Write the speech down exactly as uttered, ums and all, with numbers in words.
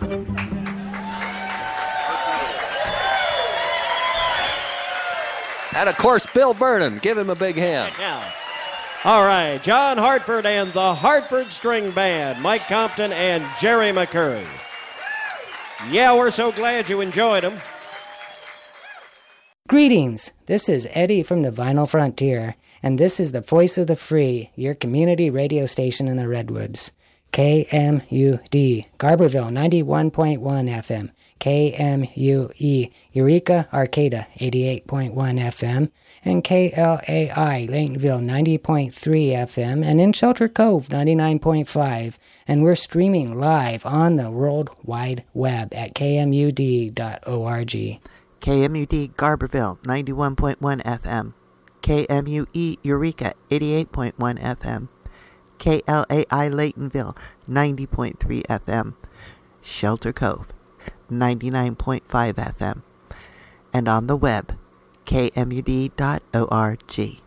And, of course, Bill Vernon. Give him a big hand. Yeah. All right, John Hartford and the Hartford String Band, Mike Compton and Jerry McCurry. Yeah, we're so glad you enjoyed them. Greetings. This is Eddie from the Vinyl Frontier, and this is the Voice of the Free, your community radio station in the Redwoods. K M U D, Garberville, ninety-one point one F M. K M U E, Eureka, Arcata, eighty-eight point one F M. And K L A I, Laytonville, ninety point three F M. And in Shelter Cove, ninety-nine point five. And we're streaming live on the World Wide Web at K M U D dot org. K M U D, Garberville, ninety-one point one F M. K M U E, Eureka, eighty-eight point one F M. K L A I, Laytonville, ninety point three F M. Shelter Cove, ninety-nine point five F M. And on the web, K M U D dot org.